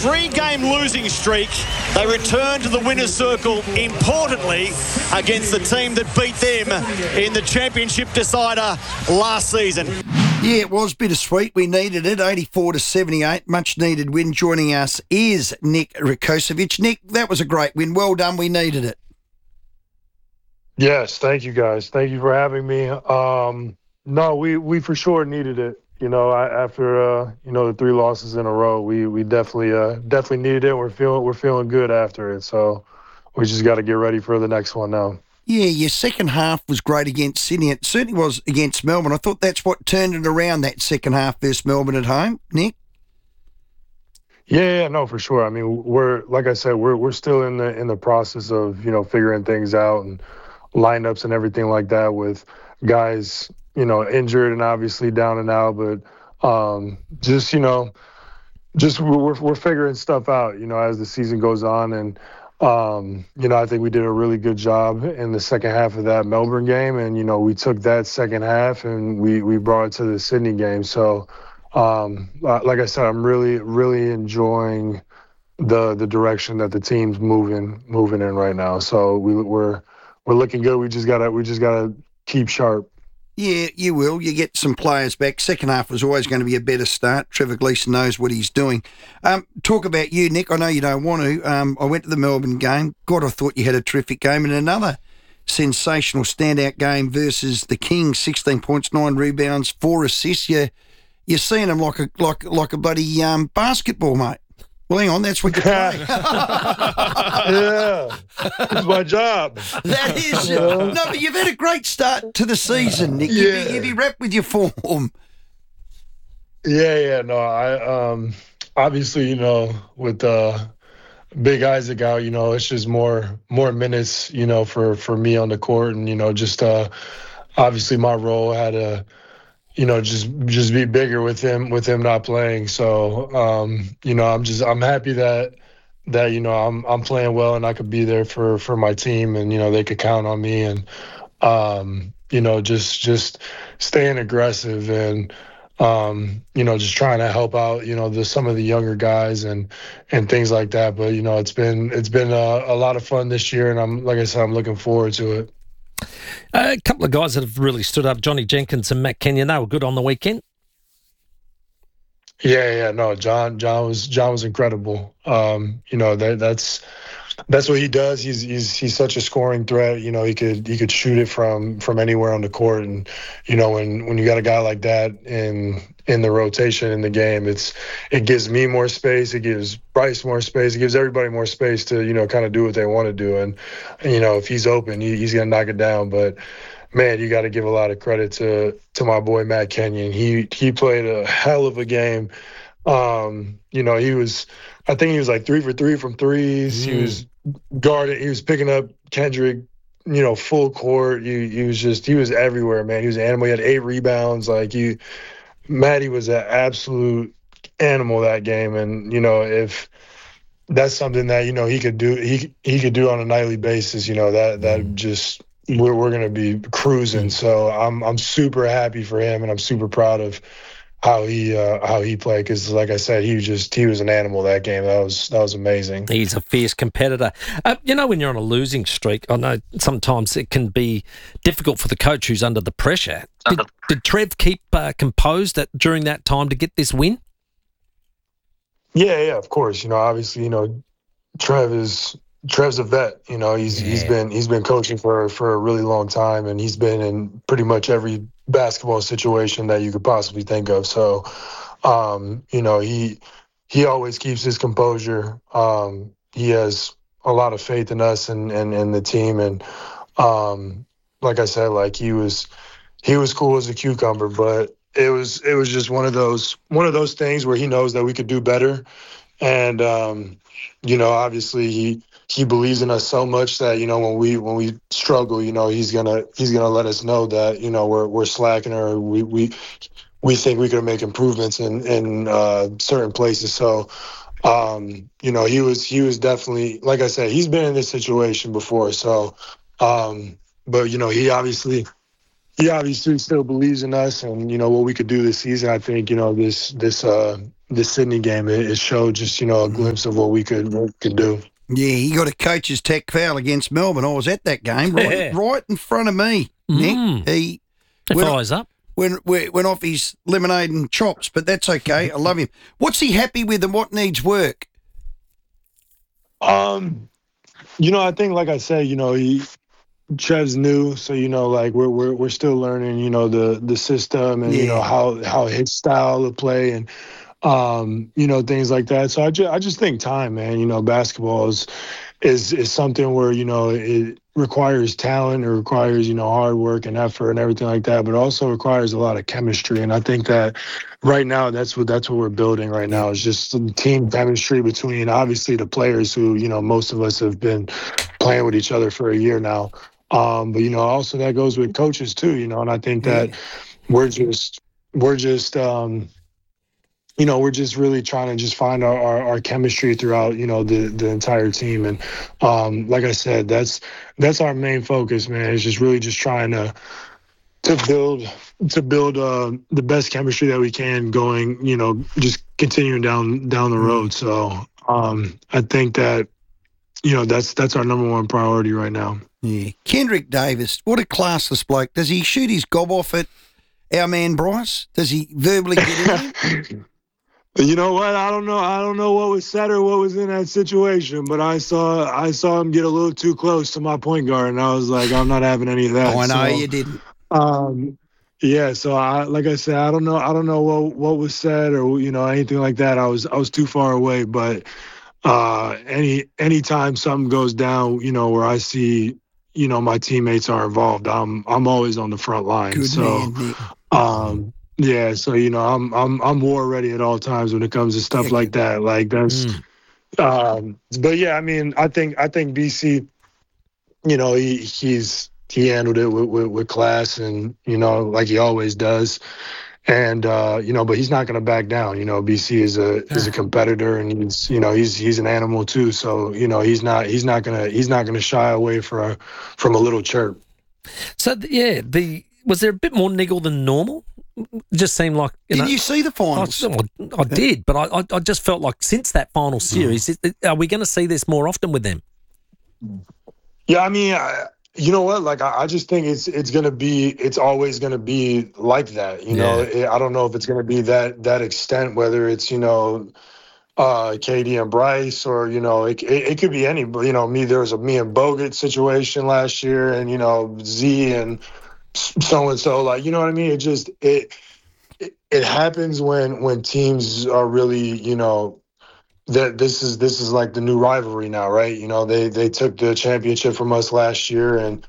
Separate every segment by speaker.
Speaker 1: 3-game losing streak. They return to the winner's circle, importantly, against the team that beat them in the championship decider last season.
Speaker 2: Yeah, it was bittersweet. We needed it, 84-78. Much needed win. Joining us is Nick Rakocevic. Nick, that was a great win. Well done. We needed it.
Speaker 3: Yes, thank you guys. Thank you for having me. No, we for sure needed it. You know, after the 3 losses in a row, we definitely needed it. We're feeling good after it. So we just got to get ready for the next one now.
Speaker 2: Yeah, your second half was great against Sydney. It certainly was against Melbourne. I thought that's what turned it around, that second half versus Melbourne at home, Nick.
Speaker 3: Yeah, no, for sure. I mean, we're still in the process of, figuring things out and lineups and everything like that with guys, injured and obviously down and out. But we're figuring stuff out, as the season goes on. And I think we did a really good job in the second half of that Melbourne game. And, we took that second half and we brought it to the Sydney game. So, like I said, I'm really, really enjoying the direction that the team's moving in right now. So we're looking good. We just gotta keep sharp.
Speaker 2: Yeah, you will. You get some players back. Second half was always going to be a better start. Trevor Gleeson knows what he's doing. Talk about you, Nick. I know you don't want to. I went to the Melbourne game. God, I thought you had a terrific game. And another sensational standout game versus the Kings. 16 points, 9 rebounds, 4 assists. You're seeing them like a bloody basketball, mate. Well, hang on, that's what you play.
Speaker 3: Yeah, it's my job.
Speaker 2: That is. No, but you've had a great start to the season, Nick.
Speaker 3: Yeah.
Speaker 2: You'd be wrapped with your form.
Speaker 3: Yeah. No, I obviously, with Big Isaac out, it's just more minutes, for me on the court, and just obviously my role had to, just be bigger with him not playing. So, I'm happy that I'm playing well and I could be there for my team, and, they could count on me, and, just staying aggressive and, just trying to help out, some of the younger guys and things like that. But, it's been a lot of fun this year, and like I said, I'm looking forward to it.
Speaker 4: A couple of guys that have really stood up, Johnny Jenkins and Matt Kenyon, they were good on the weekend.
Speaker 3: Yeah. No, John was incredible. That's what he does. He's such a scoring threat. He could shoot it from anywhere on the court. And when you got a guy like that in the rotation in the game, it gives me more space. It gives Bryce more space. It gives everybody more space to kind of do what they want to do. And if he's open, he's gonna knock it down. But man, you got to give a lot of credit to my boy Matt Kenyon. He played a hell of a game. I think he was like 3 for 3 from threes. He was guarding. He was picking up Kendrick, full court. He was everywhere, man. He was an animal. He had 8 rebounds. Matty was an absolute animal that game. And, if that's something that, he could do, he could do on a nightly basis, that just, we're going to be cruising. So I'm super happy for him, and I'm super proud of how he played, because like I said, he was an animal that game. That was amazing.
Speaker 4: He's a fierce competitor. When you're on a losing streak, I know sometimes it can be difficult for the coach who's under the pressure. Did Trev keep composed during that time to get this win?
Speaker 3: Yeah, of course. Obviously, Trev's a vet. He's been coaching for a really long time, and he's been in pretty much every basketball situation that you could possibly think of. So, he always keeps his composure. He has a lot of faith in us and the team. And like I said, he was cool as a cucumber, but it was just one of those things where he knows that we could do better. And obviously he believes in us so much that, when we struggle, he's gonna let us know that, we're slacking, or we think we can make improvements in certain places. So, he was definitely, like I said, he's been in this situation before. So, but he obviously still believes in us and, what we could do this season. I think, this the Sydney game, it showed just, a glimpse of what we could do.
Speaker 2: Yeah, he got a coach's tech foul against Melbourne. I was at that game, right in front of me, Nick. He
Speaker 4: fires up.
Speaker 2: Went off his lemonade and chops, but that's okay. I love him. What's he happy with and what needs work?
Speaker 3: I think, like I said, Trev's new, so like we're still learning, the system and how his style of play and things like that. So I just think time, man. Basketball is something where it requires talent, it requires hard work and effort and everything like that, but also requires a lot of chemistry. And I think that right now that's what we're building right now is just some team chemistry between obviously the players who most of us have been playing with each other for a year now. But also that goes with coaches too, and I think that we're just really trying to just find our chemistry throughout, the entire team. And like I said, that's our main focus, man. It's just really just trying to build the best chemistry that we can going, just continuing down the road. So I think that, that's our number one priority right now.
Speaker 2: Yeah. Kendrick Davis, what a classless bloke. Does he shoot his gob off at our man Bryce? Does he verbally get in him?
Speaker 3: You know what? I don't know what was said or what was in that situation, but I saw him get a little too close to my point guard, and I was like, I'm not having any of that.
Speaker 2: Oh, I know you didn't.
Speaker 3: Yeah. So like I said, I don't know what was said or anything like that. I was too far away, but anytime something goes down, where I see my teammates are involved, I'm always on the front line.
Speaker 2: Good
Speaker 3: so
Speaker 2: man,
Speaker 3: yeah, so I'm war ready at all times when it comes to stuff like that. Like that's but yeah, I mean, I think BC, he handled it with class and like he always does. And but he's not going to back down. BC is a competitor, and he's an animal too. So he's not gonna shy away from a little chirp.
Speaker 4: So was there a bit more niggle than normal? It just seemed like
Speaker 2: Did you see the finals?
Speaker 4: I did, but I just felt like since that final series, are we going to see this more often with them?
Speaker 3: Yeah, I mean. You know what? Like, I just think it's always going to be like that. I don't know if it's going to be that extent, whether it's, KD and Bryce or, it could be any, there was me and Bogut situation last year and, Z and so-and-so, like, you know what I mean? It just, it happens when teams are really, that this is like the new rivalry now, right? They took the championship from us last year, and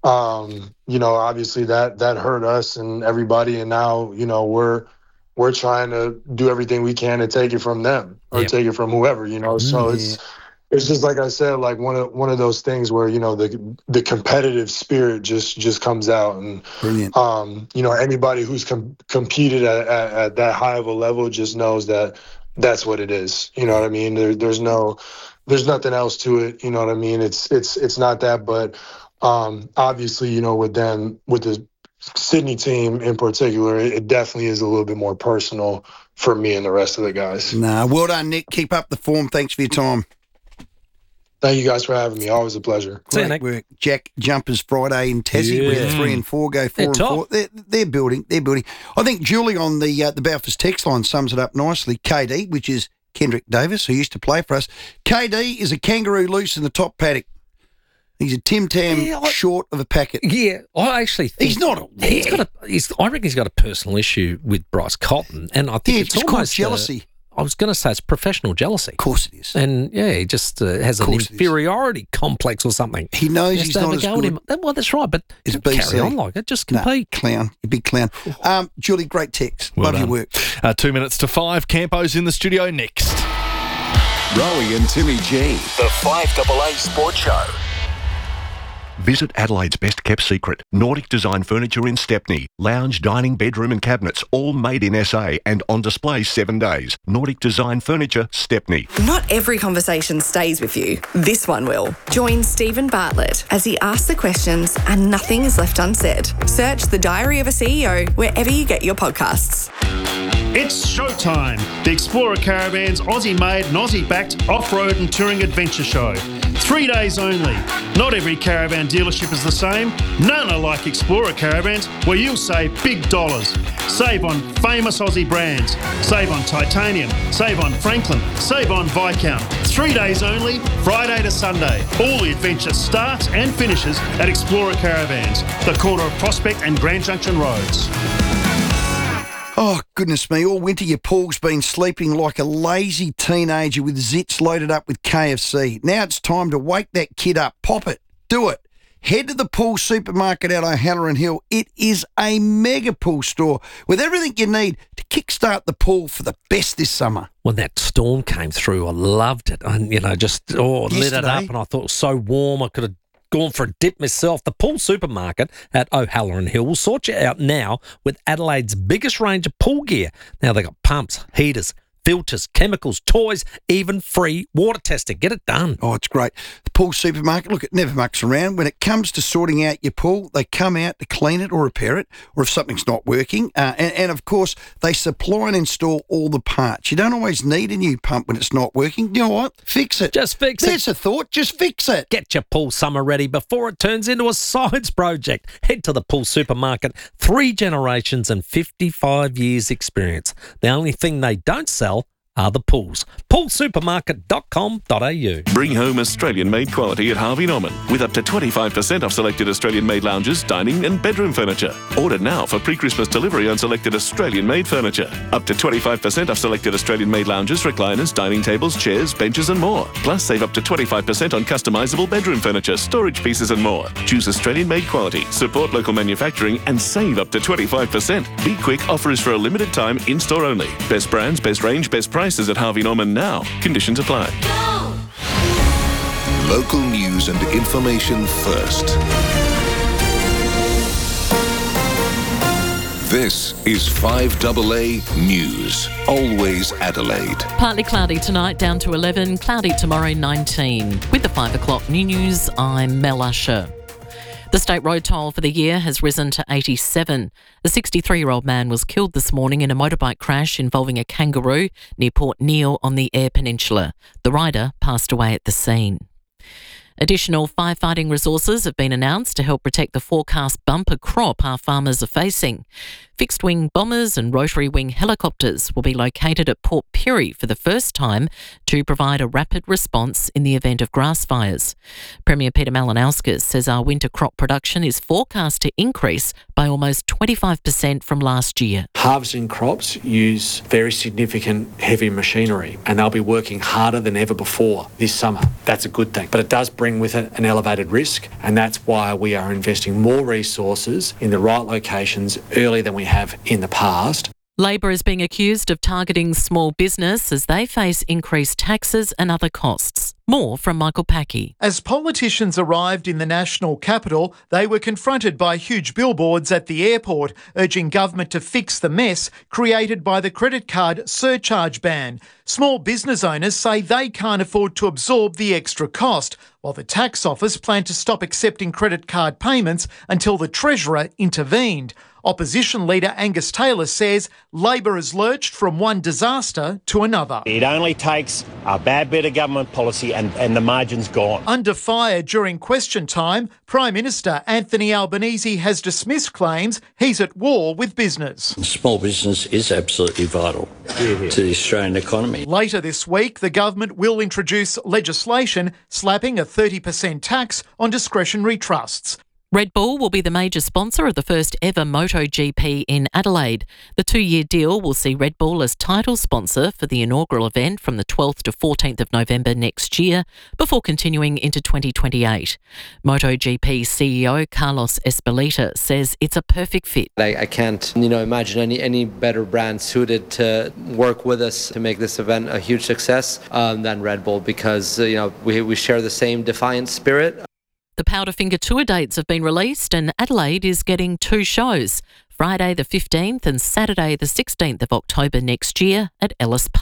Speaker 3: obviously that hurt us and everybody, and now we're trying to do everything we can to take it from them or take it from whoever, So it's just like I said, like one of those things where the competitive spirit just comes out, and
Speaker 2: brilliant.
Speaker 3: Anybody who's competed at that high of a level just knows that. That's what it is. You know what I mean? There's nothing else to it. You know what I mean? It's not that, but obviously, with the Sydney team in particular, it definitely is a little bit more personal for me and the rest of the guys.
Speaker 2: Nah, well done, Nick. Keep up the form. Thanks for your time.
Speaker 3: Thank you guys for having me. Always a pleasure.
Speaker 2: Great work. Jack Jumpers Friday in Tassie, where 3 and 4 go 4 and 4. They're building. I think Julie on the Belfast text line sums it up nicely. KD, which is Kendrick Davis, who used to play for us. KD is a kangaroo loose in the top paddock. He's a Tim Tam short of a packet.
Speaker 4: Yeah, I actually think
Speaker 2: he's not.
Speaker 4: I reckon he's got a personal issue with Bryce Cotton, and I think it's almost
Speaker 2: jealousy.
Speaker 4: I was going to say it's professional jealousy.
Speaker 2: Of course it is.
Speaker 4: And, he just has an inferiority complex or something.
Speaker 2: He knows he's not as good.
Speaker 4: Well, that's right, but carry on like it. Just compete.
Speaker 2: Clown. You big clown. Julie, great text.
Speaker 5: Well
Speaker 2: Love your work.
Speaker 5: 2 minutes to 5. Campo's in the studio next.
Speaker 6: Rowie and Timmy G. The 5AA Sports Show. Visit Adelaide's best kept secret, Nordic Design Furniture in Stepney. Lounge, dining, bedroom and cabinets, all made in SA and on display 7 days. Nordic Design Furniture, Stepney.
Speaker 7: Not every conversation stays with you. This one will. Join Stephen Bartlett as he asks the questions and nothing is left unsaid. Search The Diary of a CEO wherever you get your podcasts.
Speaker 8: It's showtime. The Explorer Caravans Aussie-made and Aussie-backed off-road and touring adventure show. 3 days only. Not every caravan dealership is the same. None are like Explorer Caravans, where you'll save big dollars. Save on famous Aussie brands. Save on Titanium. Save on Franklin. Save on Viscount. 3 days only, Friday to Sunday. All the adventure starts and finishes at Explorer Caravans, the corner of Prospect and Grand Junction Roads.
Speaker 2: Oh, goodness me. All winter your Paul's been sleeping like a lazy teenager with zits loaded up with KFC. Now it's time to wake that kid up. Pop it. Do it. Head to the Paul Supermarket out O'Halloran Hill. It is a mega pool store with everything you need to kickstart the pool for the best this summer.
Speaker 4: When that storm came through, I loved it. And, lit it up and I thought it was so warm. I could have gone for a dip myself. The Pool Supermarket at O'Halloran Hill will sort you out now with Adelaide's biggest range of pool gear. Now they've got pumps, heaters, filters, chemicals, toys, even free water testing. Get it done.
Speaker 2: Oh, it's great. The Pool Supermarket, look, it never mucks around. When it comes to sorting out your pool, they come out to clean it or repair it, or if something's not working. And of course, they supply and install all the parts. You don't always need a new pump when it's not working. You know what? Fix it.
Speaker 4: Just fix it.
Speaker 2: There's a thought. Just fix it.
Speaker 4: Get your pool summer ready before it turns into a science project. Head to the Pool Supermarket. 3 generations and 55 years experience. The only thing they don't sell are the pools. Poolsupermarket.com.au.
Speaker 9: Bring home Australian-made quality at Harvey Norman with up to 25% off selected Australian-made lounges, dining and bedroom furniture. Order now for pre-Christmas delivery on selected Australian-made furniture. Up to 25% off selected Australian-made lounges, recliners, dining tables, chairs, benches and more. Plus, save up to 25% on customisable bedroom furniture, storage pieces and more. Choose Australian-made quality, support local manufacturing and save up to 25%. Be quick, offer is for a limited time, in-store only. Best brands, best range, best prices at Harvey Norman now. Conditions apply.
Speaker 10: Local news and information first. This is 5AA News. Always Adelaide.
Speaker 11: Partly cloudy tonight, down to 11. Cloudy tomorrow, 19. With the 5 o'clock news, I'm Mel Usher. The state road toll for the year has risen to 87. A 63-year-old man was killed this morning in a motorbike crash involving a kangaroo near Port Neale on the Eyre Peninsula. The rider passed away at the scene. Additional firefighting resources have been announced to help protect the forecast bumper crop our farmers are facing. Fixed-wing bombers and rotary-wing helicopters will be located at Port Pirie for the first time to provide a rapid response in the event of grass fires. Premier Peter Malinauskas says our winter crop production is forecast to increase by almost 25% from last year.
Speaker 12: Harvesting crops use very significant heavy machinery and they'll be working harder than ever before this summer. That's a good thing, but it does bring with it an elevated risk, and that's why we are investing more resources in the right locations earlier than we have in the past.
Speaker 11: Labor is being accused of targeting small business as they face increased taxes and other costs. More from Michael Packey.
Speaker 13: As politicians arrived in the national capital, they were confronted by huge billboards at the airport urging government to fix the mess created by the credit card surcharge ban. Small business owners say they can't afford to absorb the extra cost, while the tax office planned to stop accepting credit card payments until the Treasurer intervened. Opposition leader Angus Taylor says Labor has lurched from one disaster to another.
Speaker 14: It only takes a bad bit of government policy and the margin's gone.
Speaker 13: Under fire during question time, Prime Minister Anthony Albanese has dismissed claims he's at war with business.
Speaker 15: Small business is absolutely vital to the Australian economy.
Speaker 13: Later this week, the government will introduce legislation slapping a 30% tax on discretionary trusts.
Speaker 11: Red Bull will be the major sponsor of the first ever MotoGP in Adelaide. The 2-year deal will see Red Bull as title sponsor for the inaugural event from the 12th to 14th of November next year, before continuing into 2028. MotoGP CEO Carlos Ezpeleta says it's a perfect fit.
Speaker 16: I can't, imagine any better brand suited to work with us to make this event a huge success than Red Bull, because we share the same defiant spirit.
Speaker 11: The Powderfinger tour dates have been released and Adelaide is getting 2 shows, Friday the 15th and Saturday the 16th of October next year at Ellis Park.